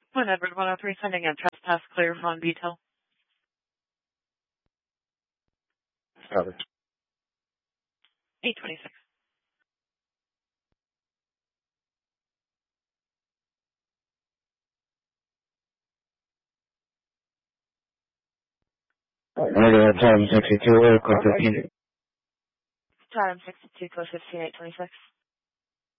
1 Edward 103, sending a trespass clear from Beetle. Copy. 826. Negative time 62, code 15. Chatham 62, code 15, 826.